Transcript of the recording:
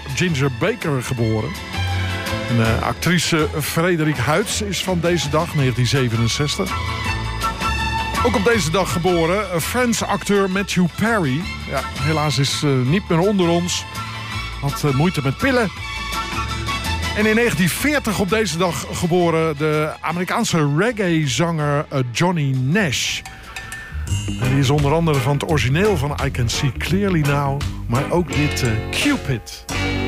Ginger Baker geboren. En actrice Frederik Huyts is van deze dag, 1967. Ook op deze dag geboren Friends-acteur Matthew Perry. Ja, helaas is niet meer onder ons. Had moeite met pillen. En in 1940 op deze dag geboren de Amerikaanse reggae-zanger Johnny Nash. En die is onder andere van het origineel van I Can See Clearly Now, maar ook dit Cupid.